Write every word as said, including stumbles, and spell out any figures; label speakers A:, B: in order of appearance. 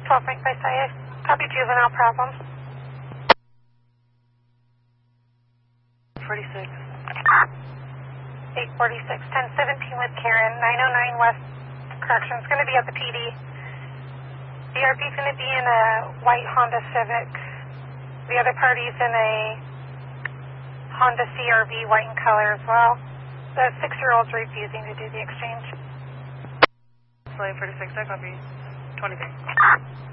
A: twelve Mike by Saya. Copy juvenile problem.
B: forty-six.
A: eight forty-six, ten seventeen with Karen, nine oh nine West Corrections. Going to be at the P D. D R B's going to be in a white Honda Civic. The other party's in a Honda C R V, white in color as well. The six-year-old's refusing to do the exchange.
B: Slave forty-six, I copy. twenty-three.